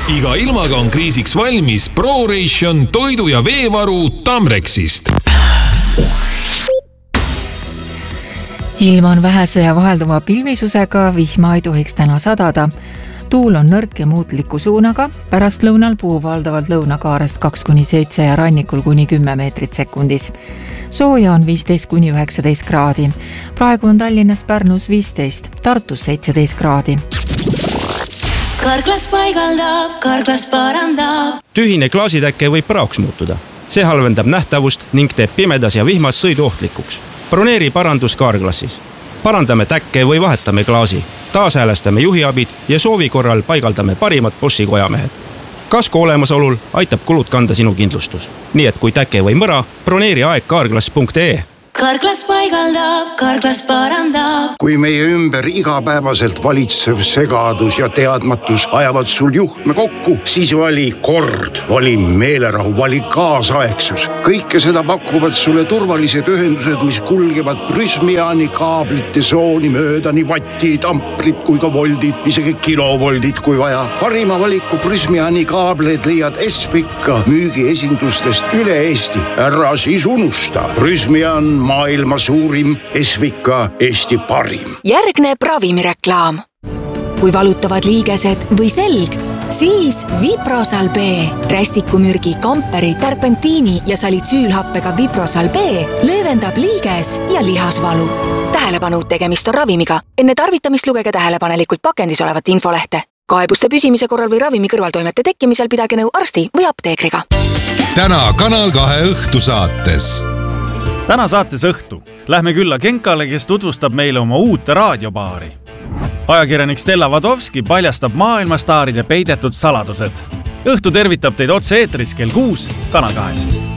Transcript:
Iga ilmaga on kriisiks valmis ProRation toidu- ja veevaru Tamrexist. Ilm on vähese ja vahelduva pilvisusega, vihma ei tohiks täna sadada. Tuul on nõrk ja muutliku suunaga, pärast lõunal puu valdavalt lõunakaarest 2-7 ja rannikul kuni 10 meetrit sekundis. Sooja on 15-19 kraadi. Praegu on Tallinnas Pärnus 15, Tartus 17 kraadi. Karklas paigaldab, karklas parandab. Tühine klaasitäkke võib praoks muutuda. See halvendab nähtavust ning teeb pimedas ja vihmas sõidu ohtlikuks. Broneeri parandus Carglassis. Parandame täkke või vahetame klaasi. Taashäälestame juhiabid ja soovi korral paigaldame parimad Boschi kojamehed. Kasko olemasolul aitab kulud kanda sinu kindlustus. Nii et kui täke või mõra, broneeri aeg carglass.ee. Karklas paigaldab, karklas parandab. Kui meie ümber igapäevaselt valitsev segadus ja teadmatus ajavad sul juhtme kokku, siis vali kord, vali meelerahu, vali kaasaegsus. Kõike seda pakuvad sulle turvalised ühendused, mis kulgevad Prysmiani kaablite sooni mööda nii vattid, amprid kui ka voldid, isegi kilovoldid kui vaja. Parima valiku Prysmiani kaableid leiad Espika müügiesindustest üle Eesti. Ära siis unusta. Prysmian maailma suurim, Esvika Eesti parim. Järgneb ravimireklaam. Kui valutavad liigesed või selg, siis Viprosal B. Rästikumürgi, kamperi, terpentiini ja salitsüülhappega Viprosal B löövendab liiges ja lihasvalu. Tähelepanu, tegemist on ravimiga. Enne tarvitamist lugege tähelepanelikult pakendis olevat infolehte. Kaebuste püsimise korral või ravimi kõrvaltoimete tekkimisel pidage nõu arsti või apteekriga. Täna Kanal 2 õhtusaates. Täna saates õhtu lähme külla Genkale, kes tutvustab meile oma uut raadiopaari. Ajakirjanik Stella Vadovski paljastab maailmastaaride peidetud saladused. Õhtu tervitab teid otse eetris kell 6 Kanal 2.